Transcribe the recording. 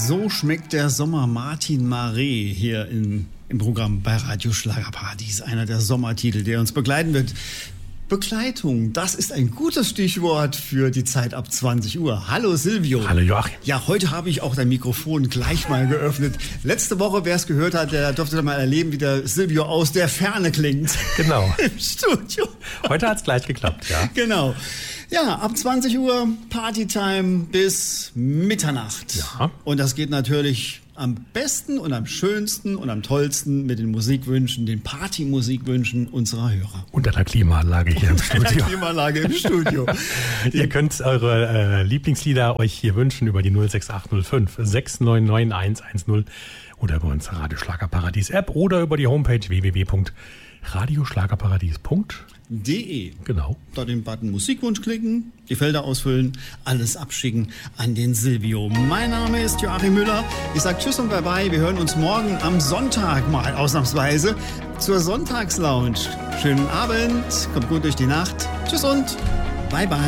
So schmeckt der Sommer. Martin Mare hier im Programm bei Radio Schlagerparadies. Einer der Sommertitel, der uns begleiten wird. Begleitung, das ist ein gutes Stichwort für die Zeit ab 20 Uhr. Hallo Silvio. Hallo Joachim. Ja, heute habe ich auch dein Mikrofon gleich mal geöffnet. Letzte Woche, wer es gehört hat, der durfte dann mal erleben, wie der Silvio aus der Ferne klingt. Genau. Im Studio. Heute hat es gleich geklappt, ja. Genau. Ja, ab 20 Uhr Partytime bis Mitternacht. Ja. Und das geht natürlich am besten und am schönsten und am tollsten mit den Musikwünschen, den Partymusikwünschen unserer Hörer. Und einer Klimaanlage hier im Studio. Einer Klimaanlage im Studio. Ihr könnt eure Lieblingslieder euch hier wünschen über die 06805 699 110 oder über unsere Radio Schlagerparadies App oder über die Homepage www.radioschlagerparadies.de. Genau. Da den Button Musikwunsch klicken, die Felder ausfüllen, alles abschicken an den Silvio. Mein Name ist Joachim Müller. Ich sage Tschüss und Bye-bye. Wir hören uns morgen am Sonntag mal ausnahmsweise zur Sonntagslounge. Schönen Abend, kommt gut durch die Nacht. Tschüss und Bye-bye.